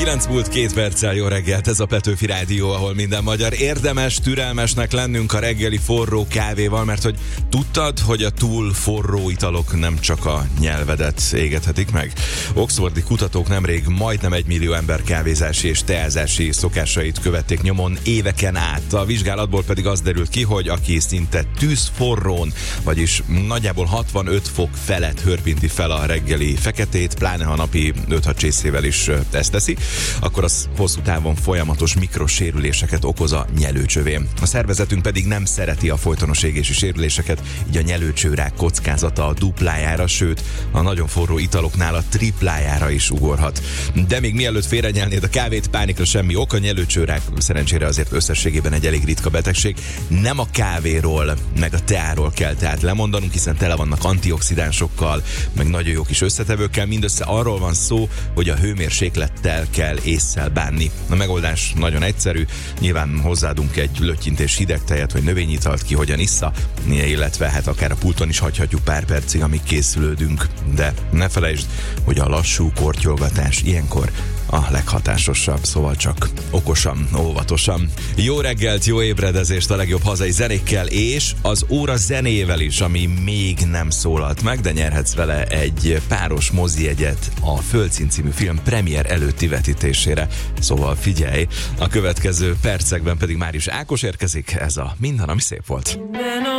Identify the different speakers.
Speaker 1: 9 múlt 2 perccel, jó reggelt, ez a Petőfi Rádió, ahol minden magyar. Érdemes türelmesnek lennünk a reggeli forró kávéval, mert hogy tudtad, hogy a túl forró italok nem csak a nyelvedet égethetik meg? Oxfordi kutatók nemrég majdnem 1 millió ember kávézási és teázási szokásait követték nyomon éveken át. A vizsgálatból pedig az derült ki, hogy aki szinte tűzforrón, vagyis nagyjából 65 fok felett hörpinti fel a reggeli feketét, pláne ha napi 5-6 csészével is ezt teszi, akkor az hosszú távon folyamatos mikrosérüléseket okoz a nyelőcsövén. A szervezetünk pedig nem szereti a folytonos égési sérüléseket, így a nyelőcsőrák kockázata a duplájára, sőt, a nagyon forró italoknál a triplájára is ugorhat. De még mielőtt félrenyelnéd a kávét, pánikra semmi ok, a nyelőcsőrák szerencsére azért összességében egy elég ritka betegség. Nem a kávéról, meg a teáról kell tehát lemondanunk, hiszen tele vannak antioxidánsokkal, meg nagyon jó kis összetevőkkel, mindössze arról van szó, hogy a hőmérséklettel kell ésszel bánni. A megoldás nagyon egyszerű, nyilván hozzáadunk egy löttyintés hideg tejet vagy növényitalt, ki hogyan issza, illetve hát akár a pulton is hagyhatjuk pár percig, amíg készülődünk. De ne felejtsd, hogy a lassú kortyolgatás ilyenkor a leghatásosabb, szóval csak okosan, óvatosan. Jó reggelt, jó ébredezést a legjobb hazai zenékkel, és az óra zenével is, ami még nem szólalt meg, de nyerhetsz vele egy páros mozijegyet a Földszín című film premier előtti vetítésére. Szóval figyelj, a következő percekben pedig már is Ákos érkezik, ez a Minden, ami szép volt.